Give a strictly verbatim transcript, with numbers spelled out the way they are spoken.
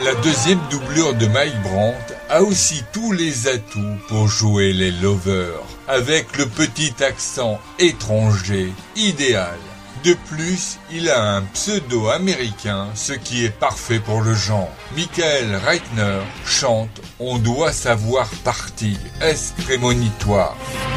La deuxième doublure de Mike Brandt a aussi tous les atouts pour jouer les lovers, avec le petit accent étranger idéal. De plus, il a un pseudo américain, ce qui est parfait pour le genre. Michael Reitner chante « On doit savoir partir », est-ce prémonitoire?